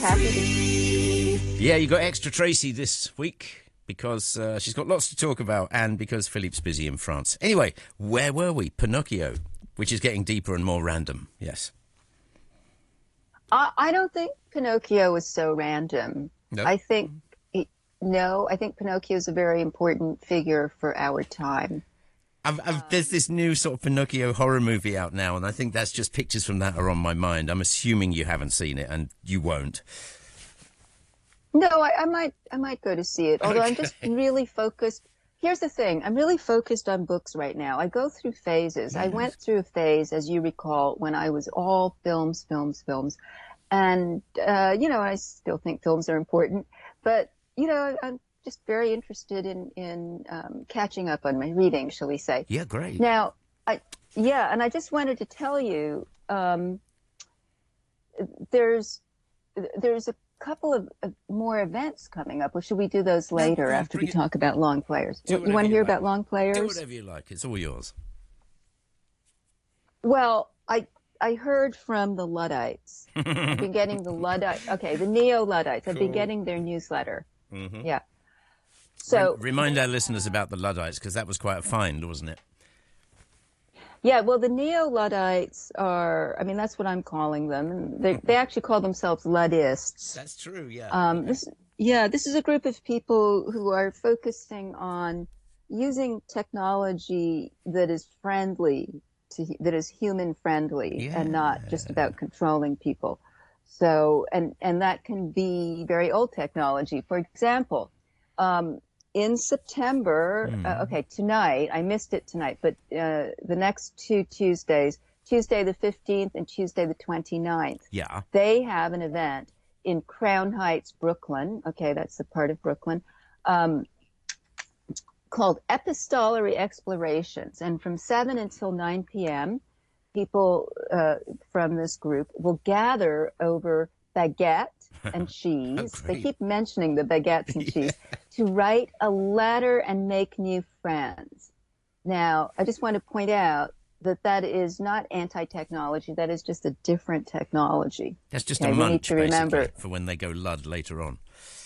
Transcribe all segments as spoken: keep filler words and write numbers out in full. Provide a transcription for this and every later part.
Happy to... Yeah, you got extra Tracy this week because uh, she's got lots to talk about and because Philippe's busy in France. Anyway, where were we? Pinocchio, which is getting deeper and more random. Yes. I, I don't think Pinocchio is so random. No. I think, he, no, I think Pinocchio is a very important figure for our time. I've, I've, there's this new sort of Pinocchio horror movie out now, and I think that's just pictures from that are on my mind. I'm assuming you haven't seen it, and you won't. No, I, I might I might go to see it, although okay. I'm just really focused. Here's the thing. I'm really focused on books right now. I go through phases. Yes. I went through a phase, as you recall, when I was all films, films, films. And, uh, you know, I still think films are important. But, you know, I'm just very interested in, in um, catching up on my reading, shall we say. Yeah, great. Now, I yeah, and I just wanted to tell you, um, there's there's a couple of, of more events coming up, or should we do those later no, after we it. talk about long players? Do you want to hear like. about long players? Do whatever you like. It's all yours. Well, I I heard from the Luddites. I've been getting the Luddite. Okay, the Neo-Luddites. Cool. I've been getting their newsletter. Mm-hmm. Yeah. So Re- remind our listeners about the Luddites, because that was quite a find, wasn't it? Yeah, well, the Neo-Luddites are, I mean, that's what I'm calling them. They, they actually call themselves Luddists. That's true, yeah. Um, okay. this, yeah, this is a group of people who are focusing on using technology that is friendly, to that is human-friendly, yeah. and not just about controlling people. So, and, and that can be very old technology. For example, um, in September, mm. uh, okay, tonight, I missed it tonight, but uh, the next two Tuesdays, Tuesday the fifteenth and Tuesday the twenty-ninth, yeah. they have an event in Crown Heights, Brooklyn. Okay, that's a part of Brooklyn, um, called Epistolary Explorations. And from seven until nine p.m., people uh, from this group will gather over baguette and cheese. Oh, they keep mentioning the baguettes and cheese yeah. to write a letter and make new friends. Now, I just want to point out that that is not anti-technology. That is just a different technology. That's just okay, a munch, to remember. for when they go lud later on.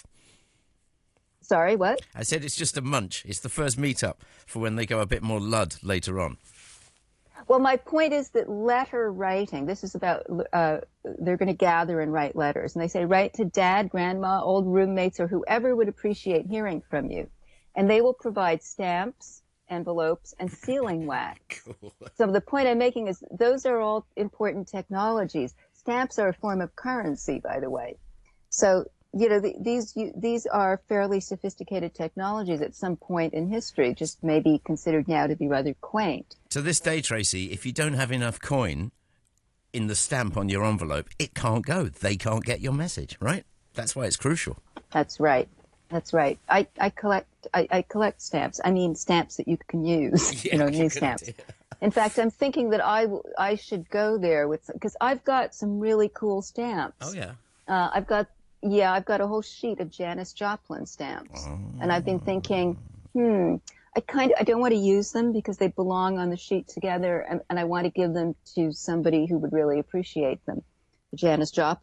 Sorry, what? I said it's just a munch. It's the first meet-up for when they go a bit more lud later on. Well, my point is that letter writing, this is about, uh, they're going to gather and write letters. And they say, write to dad, grandma, old roommates, or whoever would appreciate hearing from you. And they will provide stamps, envelopes, and sealing wax. Cool. So the point I'm making is those are all important technologies. Stamps are a form of currency, by the way. So, you know, the, these you, these are fairly sophisticated technologies at some point in history, just maybe considered now to be rather quaint. To this day, Tracy, if you don't have enough coin in the stamp on your envelope, it can't go. They can't get your message, right? That's why it's crucial. That's right. That's right. I, I collect I, I collect stamps. I mean stamps that you can use, yeah, you know, new stamps. Idea. In fact, I'm thinking that I, I should go there with, because I've got some really cool stamps. Oh, yeah. Uh, I've got, yeah, I've got a whole sheet of Janis Joplin stamps. Oh. And I've been thinking, hmm, I kind of, I don't want to use them because they belong on the sheet together, and, and I want to give them to somebody who would really appreciate them. Janis Joplin.